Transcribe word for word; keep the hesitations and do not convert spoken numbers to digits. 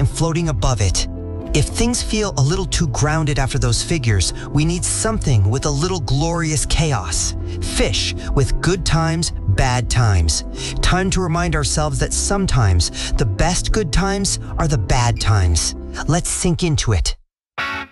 and floating above it. If things feel a little too grounded after those figures, we need something with a little glorious chaos. Fish with good times, bad times. Time to remind ourselves that sometimes the best good times are the bad times. Let's sink into it.